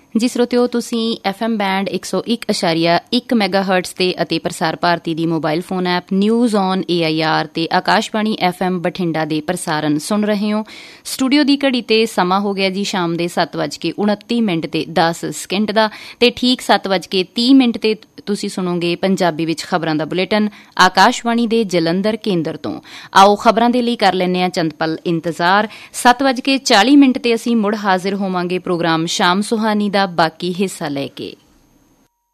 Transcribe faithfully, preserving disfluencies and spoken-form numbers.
ਜੀ ਸਰੋਤਿਓ, ਤੁਸੀਂ F M band ਇੱਕ ਸੌ ਇੱਕ ਅਸ਼ਾਰੀਆ ਇੱਕ ਮੈਗਾ ਹਰਟਸ ਤੇ ਅਤੇ ਪ੍ਰਸਾਰ ਭਾਰਤੀ ਦੀ mobile phone app news on A I R ਤੇ ਆਕਾਸ਼ਵਾਣੀ ਐਫ ਐਮ ਬਠਿੰਡਾ ਦੇ ਪ੍ਰਸਾਰਨ ਸੁਣ ਰਹੇ ਹੋ। ਸਟੂਡੀਓ ਦੀ ਘੜੀ ਤੇ ਸਮਾਂ ਹੋ ਗਿਆ ਜੀ ਸ਼ਾਮ ਦੇ ਸੱਤ ਵੱਜ ਕੇ ਉਨੱਤੀ ਮਿੰਟ ਤੇ ਦਸ ਸਕਿੰਟ ਦਾ, ਤੇ ਠੀਕ ਸੱਤ ਵੱਜ ਕੇ ਤੀਹ ਮਿੰਟ ਤੇ ਤੁਸੀਂ ਸੁਣੋਗੇ ਪੰਜਾਬੀ ਵਿੱਚ ਖਬਰਾਂ ਦਾ ਬੁਲੇਟਿਨ ਆਕਾਸ਼ਵਾਣੀ ਦੇ ਜਲੰਧਰ ਕੇਂਦਰ ਤੋਂ। ਆਓ ਖਬਰਾਂ ਦੇ ਲਈ ਕਰ ਲੈਂਦੇ ਹਾਂ ਚੰਦ ਪਲ ਇੰਤਜ਼ਾਰ। ਸੱਤ ਵੱਜ ਕੇ ਚਾਲੀ ਮਿੰਟ ਤੇ ਅਸੀਂ ਮੁੜ ਹਾਜ਼ਰ ਹੋਵਾਂਗੇ ਪ੍ਰੋਗਰਾਮ ਸ਼ਾਮ ਸੁਹਾਨੀ ਦਾ ਬਾਕੀ ਹਿੱਸਾ ਲੈ ਕੇ।